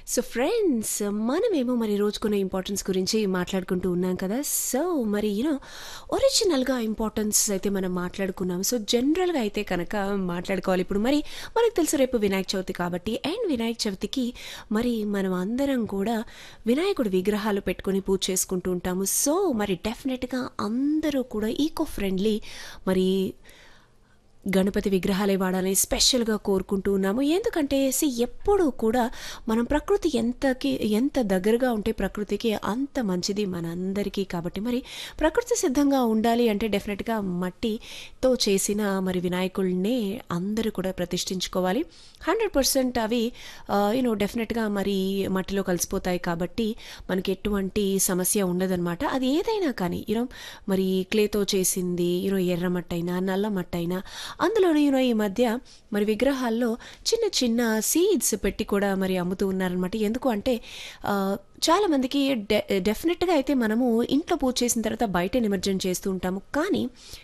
So friends, మనమేమో మరి రోజుకున్న importance గురించి మాట్లాడుకుంటూ ఉన్నాం కదా. సో మరి ఒరిజినల్గా ఇంపార్టెన్స్ అయితే మనం మాట్లాడుకున్నాం. సో జనరల్గా అయితే కనుక మాట్లాడుకోవాలి. ఇప్పుడు మరి మనకు తెలుసు రేపు వినాయక చవితి కాబట్టి, అండ్ వినాయక చవితికి మరి మనం అందరం కూడా వినాయకుడి విగ్రహాలు పెట్టుకొని పూజ చేసుకుంటూ ఉంటాము. సో మరి డెఫినెట్గా అందరూ కూడా ఈకో ఫ్రెండ్లీ మరి గణపతి విగ్రహాలే వాడాలని స్పెషల్గా కోరుకుంటూ ఉన్నాము. ఎందుకంటే ఎప్పుడూ కూడా మనం ప్రకృతి ఎంత దగ్గరగా ఉంటే ప్రకృతికి అంత మంచిది మనందరికీ. కాబట్టి మరి ప్రకృతి సిద్ధంగా ఉండాలి అంటే డెఫినెట్గా మట్టితో చేసిన మరి వినాయకుల్నే అందరూ కూడా ప్రతిష్ఠించుకోవాలి. 100% అవి డెఫినెట్గా మరి మట్టిలో కలిసిపోతాయి కాబట్టి మనకి ఎటువంటి సమస్య ఉండదన్నమాట. అది ఏదైనా కానీ మరి క్లేతో చేసింది ఎర్ర మట్టైనా నల్ల మట్టైనా, అందులోనే ఈ మధ్య మరి విగ్రహాల్లో చిన్న చిన్న సీడ్స్ పెట్టి కూడా మరి అమ్ముతూ ఉన్నారనమాట. ఎందుకు అంటే చాలామందికి డెఫినెట్గా అయితే మనము ఇంట్లో పూజ చేసిన తర్వాత బయట నిమజ్జనం చేస్తూ ఉంటాము. కానీ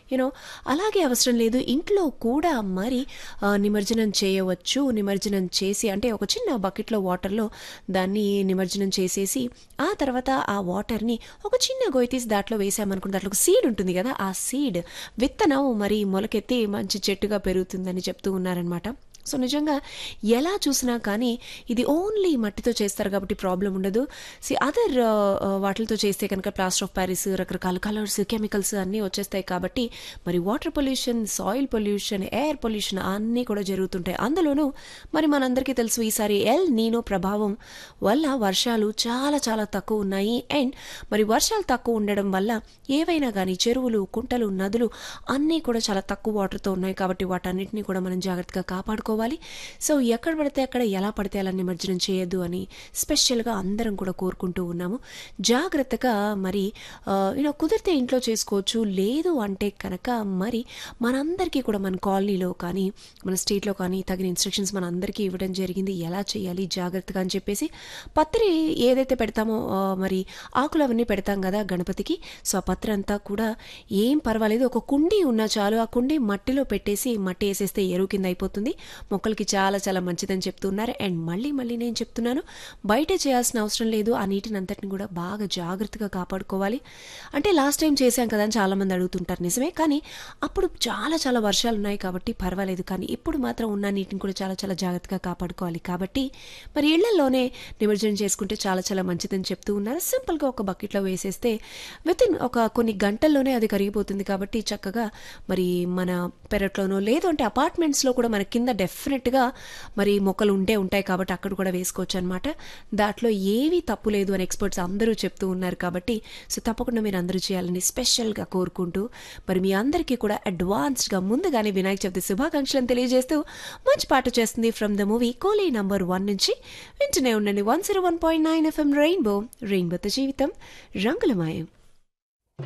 అలాగే అవసరం లేదు, ఇంట్లో కూడా మరి నిమజ్జనం చేయవచ్చు. నిమజ్జనం చేసి అంటే ఒక చిన్న బకెట్లో వాటర్లో దాన్ని నిమజ్జనం చేసేసి ఆ తర్వాత ఆ వాటర్ని ఒక చిన్న గొయ్యి తీసి దాంట్లో వేసామనుకుంటే దాంట్లో ఒక సీడ్ ఉంటుంది కదా, ఆ సీడ్ విత్తనం మరి మొలకెత్తి మంచి చెట్టుగా పెరుగుతుందని చెప్తూ ఉన్నారనమాట. సో నిజంగా ఎలా చూసినా కానీ ఇది ఓన్లీ మట్టితో చేస్తారు కాబట్టి ప్రాబ్లం ఉండదు. అదర్ వాటితో చేస్తే కనుక ప్లాస్టర్ ఆఫ్ ప్యారిస్, రకరకాల కలర్స్, కెమికల్స్ అన్నీ వచ్చేస్తాయి. కాబట్టి మరి water pollution, soil pollution, air pollution అన్నీ కూడా జరుగుతుంటాయి. అందులోనూ మరి మనందరికీ తెలుసు ఈసారి ఎల్ నీనో ప్రభావం వల్ల వర్షాలు చాలా చాలా తక్కువ ఉన్నాయి. అండ్ మరి వర్షాలు తక్కువ ఉండడం వల్ల ఏవైనా కానీ చెరువులు, కుంటలు, నదులు అన్నీ కూడా చాలా తక్కువ వాటర్తో ఉన్నాయి. కాబట్టి వాటన్నిటిని కూడా మనం జాగ్రత్తగా కాపాడుకోవాలి. సో ఎక్కడ పడితే అక్కడ, ఎలా పడితే అలా నిమజ్జనం చేయొద్దు అని స్పెషల్గా అందరం కూడా కోరుకుంటూ ఉన్నాము. జాగ్రత్తగా మరి కుదిరితే ఇంట్లో చేసుకోవచ్చు. లేదు అంటే కనుక మరి మనందరికీ కూడా మన కాలనీలో కానీ మన స్టేట్లో కానీ తగిన ఇన్స్ట్రక్షన్స్ మన అందరికీ ఇవ్వడం జరిగింది, ఎలా చేయాలి జాగ్రత్తగా అని చెప్పేసి. పత్రి ఏదైతే పెడతామో మరి ఆకులు అవన్నీ పెడతాం కదా గణపతికి. సో ఆ పత్రి అంతా కూడా ఏం పర్వాలేదు, ఒక కుండీ ఉన్నా చాలు. ఆ కుండీ మట్టిలో పెట్టేసి మట్టి వేసేస్తే ఎరువు కింద అయిపోతుంది, మొక్కలకి చాలా చాలా మంచిదని చెప్తున్నారు. అండ్ మళ్ళీ నేను చెప్తున్నాను, బయటే చేయాల్సిన అవసరం లేదు. ఆ నీటిని అంతటిని కూడా బాగా జాగ్రత్తగా కాపాడుకోవాలి. అంటే లాస్ట్ టైం చేశాం కదా అని చాలామంది అడుగుతుంటారు, నిజమే. కానీ అప్పుడు చాలా చాలా వర్షాలు ఉన్నాయి కాబట్టి పర్వాలేదు. కానీ ఇప్పుడు మాత్రం ఉన్న నీటిని కూడా చాలా చాలా జాగ్రత్తగా కాపాడుకోవాలి. కాబట్టి మరి ఇళ్లలోనే నిమజ్జనం చేసుకుంటే చాలా చాలా మంచిదని చెప్తూ ఉన్నారు. సింపుల్గా ఒక బకెట్లో వేసేస్తే వితిన్ ఒక కొన్ని గంటల్లోనే అది కరిగిపోతుంది. కాబట్టి చక్కగా మరి మన పెరట్లోనో లేదు అంటే అపార్ట్మెంట్స్లో కూడా మన కింద డెఫినెట్గా మరి మొక్కలు ఉంటాయి కాబట్టి అక్కడ కూడా వేసుకోవచ్చు అనమాట. దాంట్లో ఏవి తప్పు లేదు అని ఎక్స్పర్ట్స్ అందరూ చెప్తూ ఉన్నారు. కాబట్టి సో తప్పకుండా మీరు అందరూ చేయాలని స్పెషల్గా కోరుకుంటూ మరి మీ అందరికీ కూడా అడ్వాన్స్డ్గా ముందుగానే వినాయక చవితి శుభాకాంక్షలను తెలియజేస్తూ మంచి పాట చేస్తుంది ఫ్రమ్ ద మూవీ కూలీ నంబర్ 1 నుంచి. వింటూనే ఉండండి 101.9 FM రెయిన్బోతో జీవితం రంగులమయం.